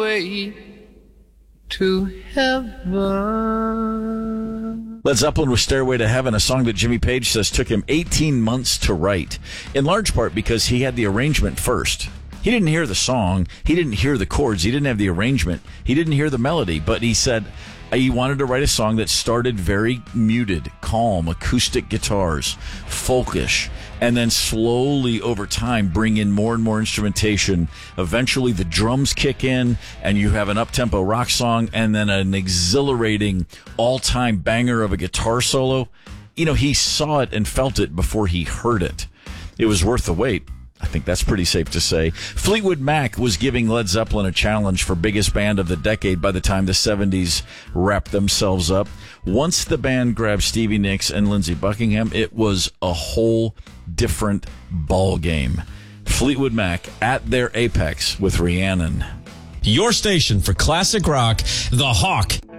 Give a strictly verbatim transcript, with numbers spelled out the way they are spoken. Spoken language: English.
Stairway to Heaven. Led Zeppelin with Stairway to Heaven, a song that Jimmy Page says took him eighteen months to write, in large part because he had the arrangement first. He didn't hear the song, he didn't hear the chords, he didn't have the arrangement, he didn't hear the melody, but he said he wanted to write a song that started very muted, calm, acoustic guitars, folkish, and then slowly over time bring in more and more instrumentation. Eventually the drums kick in and you have an up-tempo rock song and then an exhilarating all-time banger of a guitar solo. You know, he saw it and felt it before he heard it. It was worth the wait. I think that's pretty safe to say. Fleetwood Mac was giving Led Zeppelin a challenge for biggest band of the decade by the time the seventies wrapped themselves up. Once the band grabbed Stevie Nicks and Lindsey Buckingham, it was a whole different ball game. Fleetwood Mac at their apex with Rhiannon. Your station for classic rock, The Hawk.